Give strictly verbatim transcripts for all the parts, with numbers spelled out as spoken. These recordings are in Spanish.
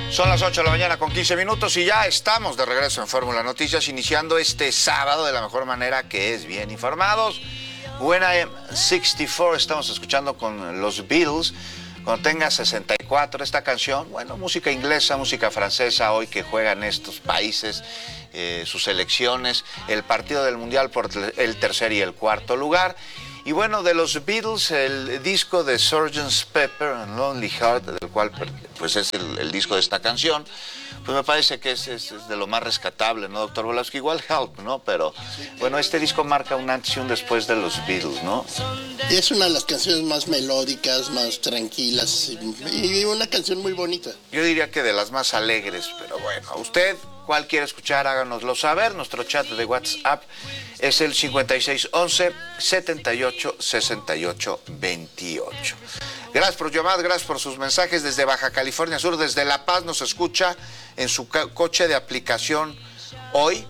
Son las ocho de la mañana con quince minutos y ya estamos de regreso en Fórmula Noticias, iniciando este sábado de la mejor manera, que es bien informados. When I Am sesenta y cuatro, estamos escuchando con los Beatles. Cuando tenga sesenta y cuatro, esta canción, bueno, música inglesa, música francesa, hoy que juegan estos países, eh, sus selecciones, el partido del Mundial por el tercer y el cuarto lugar. Y bueno, de los Beatles, el disco de sergeant Pepper and Lonely Heart, del cual pues es el, el disco de esta canción, pues me parece que es, es, es de lo más rescatable, ¿no, doctor Volowski? Igual Help, ¿no? Pero bueno, este disco marca un antes y un después de los Beatles, ¿no? Es una de las canciones más melódicas, más tranquilas y una canción muy bonita. Yo diría que de las más alegres, pero bueno, usted, ¿cuál quiere escuchar? Háganoslo saber. Nuestro chat de WhatsApp es el cincuenta y seis once, setenta y ocho, sesenta y ocho, veintiocho. Gracias por llamar, gracias por sus mensajes desde Baja California Sur, desde La Paz nos escucha en su coche de aplicación hoy.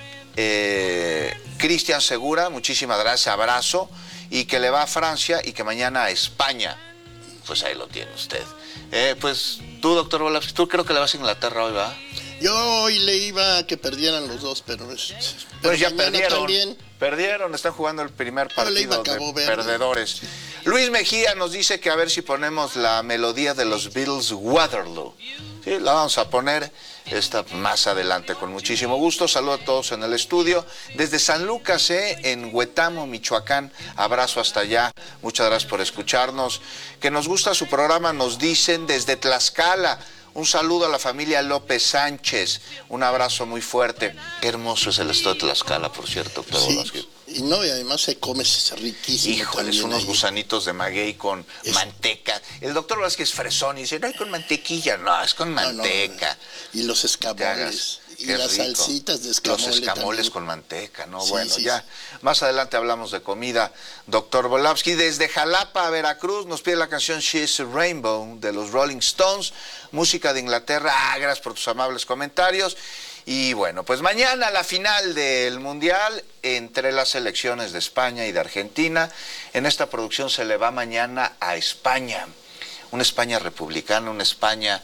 Eh, Cristian Segura, muchísimas gracias, abrazo, y que le va a Francia y que mañana a España. Pues ahí lo tiene usted. Eh, pues tú, doctor Volowski, tú creo que le vas a Inglaterra hoy, ¿va? Yo hoy le iba a que perdieran los dos, pero, pero pues ya perdieron. También. Perdieron, están jugando el primer partido de ver, perdedores. Sí. Luis Mejía nos dice que a ver si ponemos la melodía de los Beatles, Waterloo. Sí, la vamos a poner esta más adelante con muchísimo gusto. Saludos a todos en el estudio. Desde San Lucas, eh, en Huetamo, Michoacán. Abrazo hasta allá. Muchas gracias por escucharnos. Que nos gusta su programa, nos dicen desde Tlaxcala. Un saludo a la familia López Sánchez, un abrazo muy fuerte. Qué hermoso es el estado de Tlaxcala, por cierto, doctor sí, Volowski. Y no, y además se come es riquísimo. Híjoles, unos ahí. gusanitos de maguey con es... manteca. El doctor Volowski es fresón y dice, no hay con mantequilla, no, es con manteca. No, no, no. Y los escamoles. Y Qué las rico. salsitas de escamole. Los escamoles también. con manteca, ¿no? Sí, bueno, sí, ya. Sí. Más adelante hablamos de comida. Doctor Volowski, desde Jalapa, Veracruz, nos pide la canción She's a Rainbow de los Rolling Stones. Música de Inglaterra. Ah, gracias por tus amables comentarios. Y bueno, pues mañana la final del Mundial entre las selecciones de España y de Argentina. En esta producción se le va mañana a España. Una España republicana, una España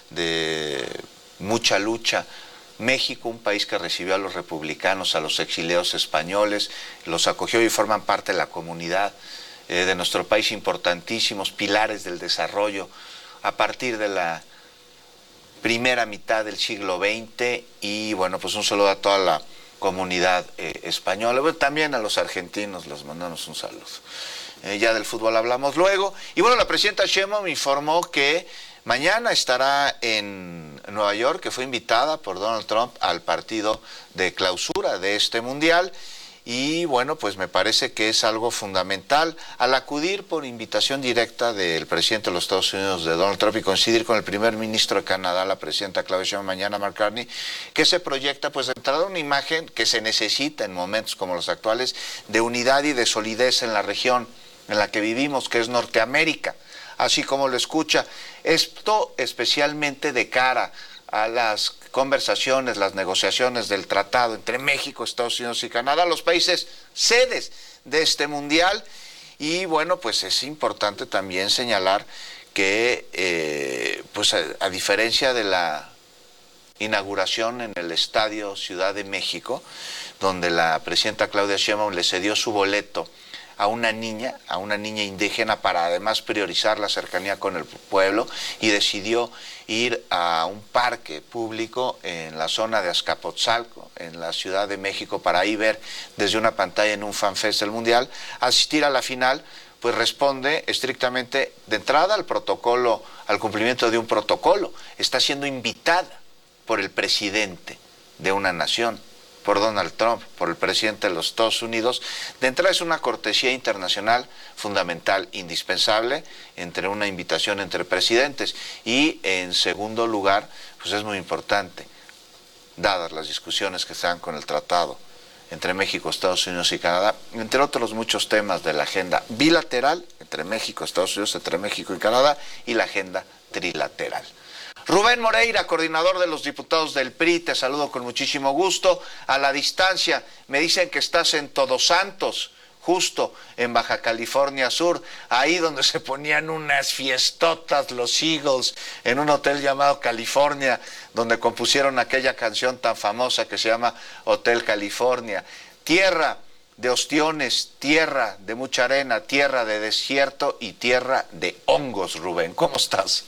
de mucha lucha. México, un país que recibió a los republicanos, a los exiliados españoles, los acogió y forman parte de la comunidad eh, de nuestro país, importantísimos pilares del desarrollo a partir de la primera mitad del siglo veinte. Y bueno, pues un saludo a toda la comunidad eh, española, pero también a los argentinos, les mandamos un saludo. Eh, ya del fútbol hablamos luego. Y bueno, la presidenta Sheinbaum informó que mañana estará en Nueva York, que fue invitada por Donald Trump al partido de clausura de este mundial. Y bueno, pues me parece que es algo fundamental al acudir por invitación directa del presidente de los Estados Unidos, de Donald Trump, y coincidir con el primer ministro de Canadá, la presidenta Claudia Sheinbaum, mañana, Mark Carney, que se proyecta pues de entrada una imagen que se necesita en momentos como los actuales de unidad y de solidez en la región en la que vivimos, que es Norteamérica, así como lo escucha. Esto especialmente de cara a las conversaciones, las negociaciones del tratado entre México, Estados Unidos y Canadá, los países sedes de este mundial. Y bueno, pues es importante también señalar que, eh, pues a, a diferencia de la inauguración en el Estadio Ciudad de México, donde la presidenta Claudia Sheinbaum le cedió su boleto a una niña, a una niña indígena, para además priorizar la cercanía con el pueblo, y decidió ir a un parque público en la zona de Azcapotzalco, en la Ciudad de México, para ahí ver desde una pantalla en un fanfest del Mundial, asistir a la final, pues responde estrictamente de entrada al protocolo, al cumplimiento de un protocolo. Está siendo invitada por el presidente de una nación, por Donald Trump, por el presidente de los Estados Unidos. De entrada es una cortesía internacional fundamental, indispensable, entre una invitación entre presidentes. Y en segundo lugar, pues es muy importante, dadas las discusiones que están con el tratado entre México, Estados Unidos y Canadá, entre otros muchos temas de la agenda bilateral entre México, Estados Unidos, entre México y Canadá, y la agenda trilateral. Rubén Moreira, coordinador de los diputados del P R I, te saludo con muchísimo gusto. A la distancia, me dicen que estás en Todos Santos, justo en Baja California Sur, ahí donde se ponían unas fiestotas los Eagles, en un hotel llamado California, donde compusieron aquella canción tan famosa que se llama Hotel California. Tierra de ostiones, tierra de mucha arena, tierra de desierto y tierra de hongos, Rubén. ¿Cómo estás?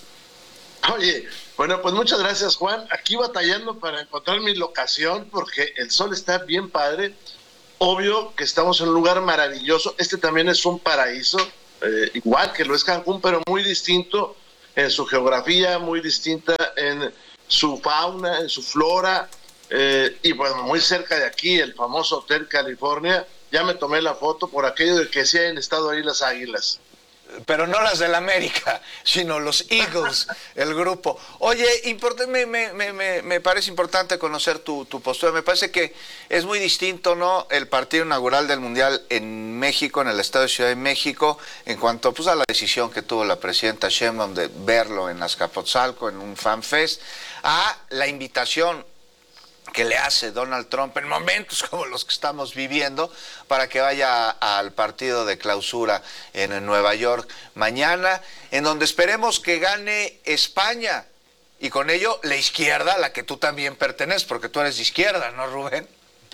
Oye, bueno, pues muchas gracias, Juan. Aquí batallando para encontrar mi locación porque el sol está bien padre. Obvio que estamos en un lugar maravilloso. Este también es un paraíso, eh, igual que lo es Cancún, pero muy distinto en su geografía, muy distinta en su fauna, en su flora. Eh, y bueno, muy cerca de aquí, el famoso Hotel California. Ya me tomé la foto por aquello de que sí hayan estado ahí las águilas. Pero no las del América, sino los Eagles, el grupo. Oye, me, me, me, me parece importante conocer tu, tu postura. Me parece que es muy distinto, ¿no?, el partido inaugural del Mundial en México, en el estado de Ciudad de México, en cuanto pues, a la decisión que tuvo la presidenta Sheinbaum de verlo en Azcapotzalco, en un fan fest, a la invitación que le hace Donald Trump en momentos como los que estamos viviendo para que vaya al partido de clausura en Nueva York mañana, en donde esperemos que gane España y con ello la izquierda a la que tú también perteneces, porque tú eres de izquierda, ¿no, Rubén?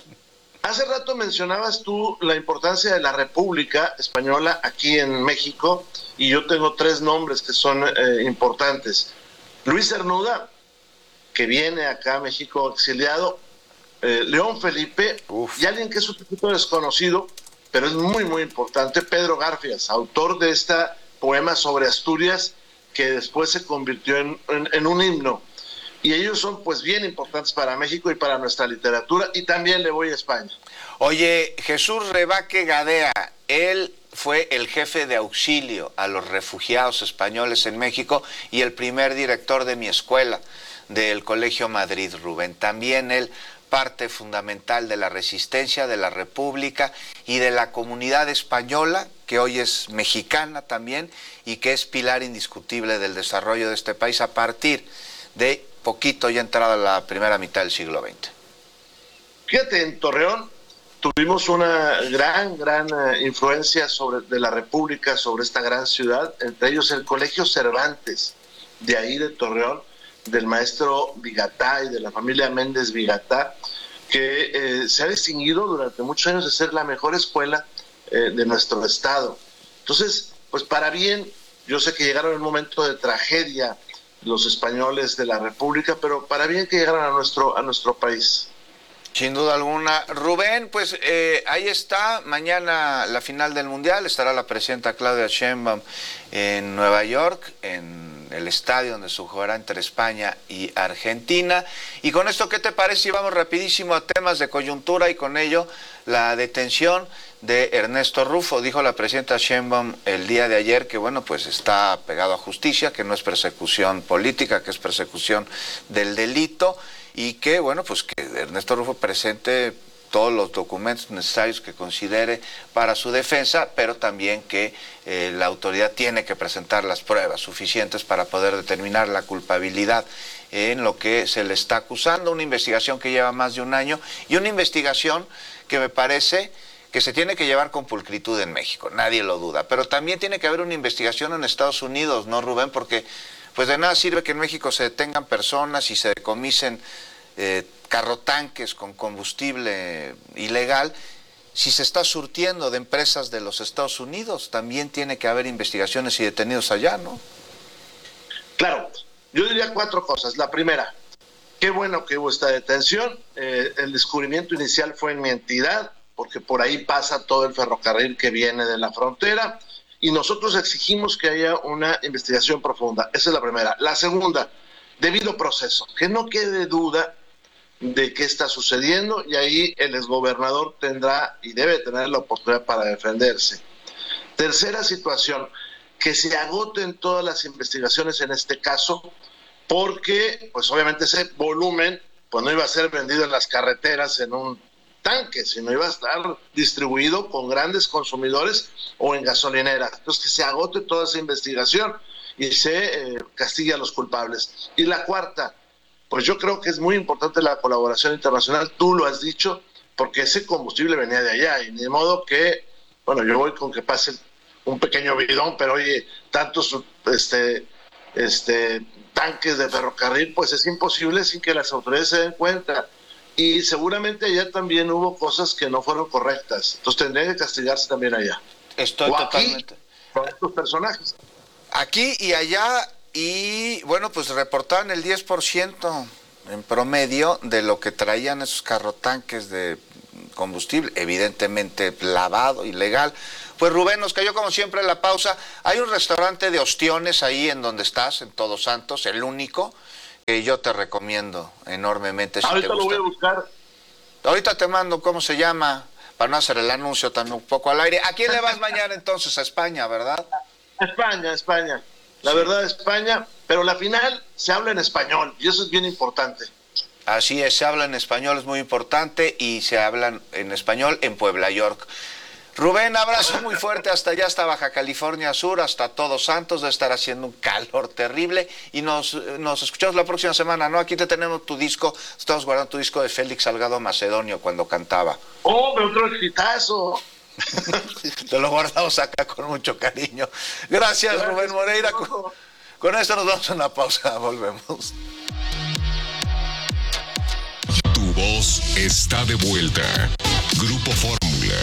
Hace rato mencionabas tú la importancia de la República Española aquí en México y yo tengo tres nombres que son eh, importantes. Luis Cernuda, que viene acá a México exiliado, eh, León Felipe, Uf. y alguien que es un poquito desconocido, pero es muy, muy importante, Pedro Garfias, autor de este poema sobre Asturias, que después se convirtió en, en, en un himno. Y ellos son pues bien importantes para México y para nuestra literatura, y también le voy a España. Oye, Jesús Rebaque Gadea, él fue el jefe de auxilio a los refugiados españoles en México y el primer director de mi escuela, del Colegio Madrid, Rubén. También él parte fundamental de la resistencia de la República y de la comunidad española, que hoy es mexicana también, y que es pilar indiscutible del desarrollo de este país a partir de poquito ya entrada la primera mitad del siglo veinte. Fíjate, en Torreón tuvimos una gran, gran influencia sobre, de la República sobre esta gran ciudad, entre ellos el Colegio Cervantes, de ahí de Torreón, del maestro Vigatá y de la familia Méndez Vigatá, que eh, se ha distinguido durante muchos años de ser la mejor escuela eh, de nuestro estado. Entonces, pues para bien, yo sé que llegaron en un momento de tragedia los españoles de la República, pero para bien que llegaron a nuestro, a nuestro país. Sin duda alguna. Rubén, pues eh, ahí está, mañana la final del Mundial, estará la presidenta Claudia Sheinbaum en Nueva York, en el estadio donde se jugará entre España y Argentina. Y con esto, ¿qué te parece? Y vamos rapidísimo a temas de coyuntura y con ello la detención de Ernesto Rufo. Dijo la presidenta Sheinbaum el día de ayer que, bueno, pues está pegado a justicia, que no es persecución política, que es persecución del delito y que, bueno, pues que Ernesto Rufo presente todos los documentos necesarios que considere para su defensa, pero también que eh, la autoridad tiene que presentar las pruebas suficientes para poder determinar la culpabilidad en lo que se le está acusando, una investigación que lleva más de un año y una investigación que me parece que se tiene que llevar con pulcritud en México, nadie lo duda, pero también tiene que haber una investigación en Estados Unidos, ¿no, Rubén? Porque pues de nada sirve que en México se detengan personas y se decomisen eh, carrotanques con combustible ilegal si se está surtiendo de empresas de los Estados Unidos. También tiene que haber investigaciones y detenidos allá, ¿no? Claro, yo diría cuatro cosas. La primera, qué bueno que hubo esta detención. Eh, el descubrimiento inicial fue en mi entidad, porque por ahí pasa todo el ferrocarril que viene de la frontera, y nosotros exigimos que haya una investigación profunda. Esa es la primera. La segunda, debido proceso, que no quede duda de qué está sucediendo, y ahí el exgobernador tendrá y debe tener la oportunidad para defenderse. Tercera situación, que se agoten todas las investigaciones en este caso, porque pues obviamente ese volumen pues no iba a ser vendido en las carreteras en un tanque, sino iba a estar distribuido con grandes consumidores o en gasolineras. Entonces que se agote toda esa investigación y se eh, castigue a los culpables. Y la cuarta, pues yo creo que es muy importante la colaboración internacional, tú lo has dicho, porque ese combustible venía de allá, y de modo que bueno, yo voy con que pase un pequeño bidón, pero oye, tantos este, este, tanques de ferrocarril, pues es imposible sin que las autoridades se den cuenta. Y seguramente allá también hubo cosas que no fueron correctas, entonces tendría que castigarse también allá. Estoy o totalmente... Aquí, con estos personajes. Aquí y allá, y bueno, pues reportaban el diez por ciento en promedio de lo que traían esos carrotanques de combustible, evidentemente lavado, ilegal. Pues Rubén, nos cayó como siempre la pausa. Hay un restaurante de ostiones ahí en donde estás, en Todos Santos, el único, que yo te recomiendo enormemente. Si Ahorita te gusta. lo voy a buscar. Ahorita te mando cómo se llama, para no hacer el anuncio tan un poco al aire. ¿A quién le vas mañana entonces? A España, ¿verdad? España, España. La Sí. verdad, España, pero la final se habla en español y eso es bien importante. Así es, se habla en español, es muy importante, y se hablan en español en Puebla, York. Rubén, abrazo muy fuerte hasta allá, hasta Baja California Sur, hasta Todos Santos, de estar haciendo un calor terrible, y nos, nos escuchamos la próxima semana, ¿no? Aquí te tenemos tu disco, estamos guardando tu disco de Félix Salgado Macedonio cuando cantaba. ¡Oh, me otro exitazo! Te lo guardamos acá con mucho cariño. Gracias, Gracias, Rubén Moreira. Con, con esto nos vamos a una pausa, volvemos. Tu voz está de vuelta. Grupo Fórmula.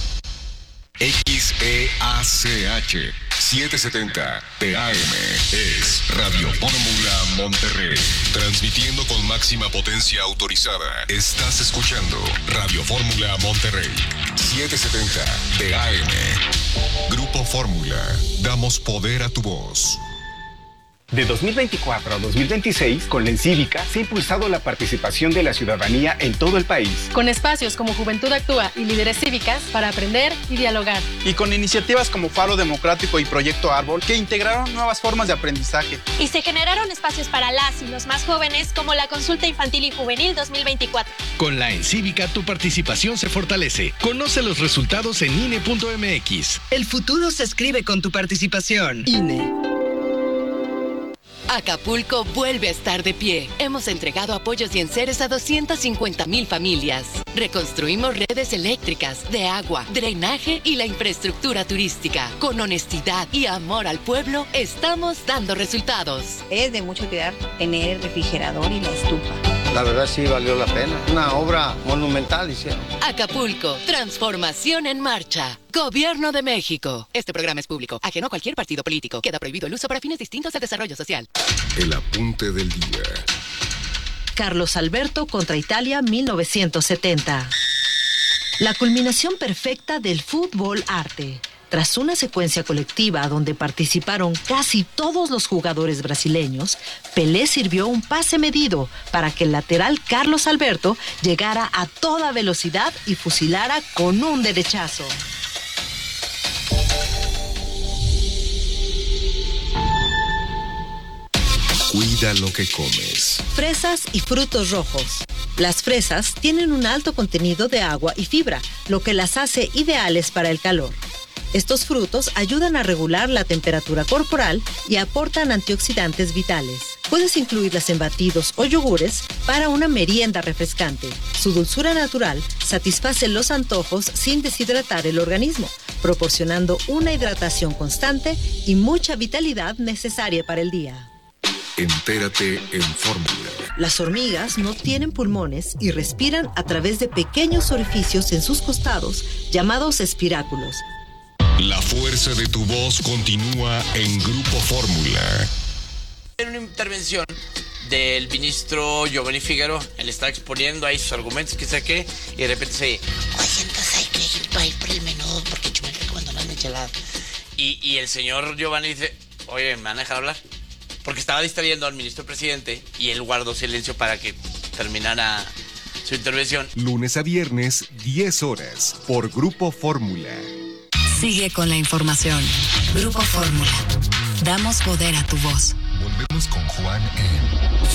X E A C H setecientos setenta T A M es Radio Fórmula Monterrey. Transmitiendo con máxima potencia autorizada. Estás escuchando Radio Fórmula Monterrey. setecientos setenta T A M. Grupo Fórmula. Damos poder a tu voz. De dos mil veinticuatro a dos mil veintiséis, con la Encívica se ha impulsado la participación de la ciudadanía en todo el país. Con espacios como Juventud Actúa y Líderes Cívicas para aprender y dialogar. Y con iniciativas como Faro Democrático y Proyecto Árbol, que integraron nuevas formas de aprendizaje. Y se generaron espacios para las y los más jóvenes, como la Consulta Infantil y Juvenil dos mil veinticuatro. Con la Encívica tu participación se fortalece. Conoce los resultados en I N E punto M X. El futuro se escribe con tu participación. I N E. Acapulco vuelve a estar de pie. Hemos entregado apoyos y enseres a doscientas cincuenta mil familias. Reconstruimos redes eléctricas, de agua, drenaje y la infraestructura turística. Con honestidad y amor al pueblo, estamos dando resultados. Es de mucho cuidar tener el refrigerador y la estufa. La verdad sí valió la pena. Una obra monumental hicieron. Acapulco, transformación en marcha. Gobierno de México. Este programa es público, ajeno a cualquier partido político. Queda prohibido el uso para fines distintos al desarrollo social. El apunte del día. Carlos Alberto contra Italia mil novecientos setenta. La culminación perfecta del fútbol arte. Tras una secuencia colectiva donde participaron casi todos los jugadores brasileños, Pelé sirvió un pase medido para que el lateral Carlos Alberto llegara a toda velocidad y fusilara con un derechazo. Cuida lo que comes. Fresas y frutos rojos. Las fresas tienen un alto contenido de agua y fibra, lo que las hace ideales para el calor. Estos frutos ayudan a regular la temperatura corporal y aportan antioxidantes vitales. Puedes incluirlas en batidos o yogures para una merienda refrescante. Su dulzura natural satisface los antojos sin deshidratar el organismo, proporcionando una hidratación constante y mucha vitalidad necesaria para el día. Entérate en Fórmula. Las hormigas no tienen pulmones y respiran a través de pequeños orificios en sus costados llamados espiráculos. La fuerza de tu voz continúa en Grupo Fórmula. En una intervención del ministro Giovanni Figueroa, él está exponiendo ahí sus argumentos, que sé qué, y de repente se oye, oye, entonces hay que ir para ir por el menudo porque Chumel recomendó las micheladas. Y, y el señor Giovanni dice, oye, ¿me van a dejar hablar? Porque estaba distrayendo al ministro presidente y él guardó silencio para que terminara su intervención. Lunes a viernes, diez horas, por Grupo Fórmula. Sigue con la información. Grupo Fórmula. Damos poder a tu voz. Volvemos con Juan en